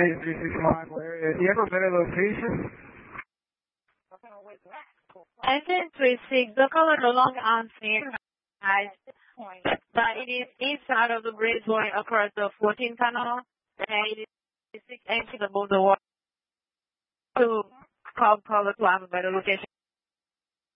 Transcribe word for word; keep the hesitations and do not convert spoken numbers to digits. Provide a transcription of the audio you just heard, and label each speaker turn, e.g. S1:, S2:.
S1: eight three six Michael area. Do you have a better location?
S2: Engine three six, the caller no longer answering at this point, but it is inside of the bridge going across the fourteen tunnel, and it is six inches above the water to call caller to have a better location.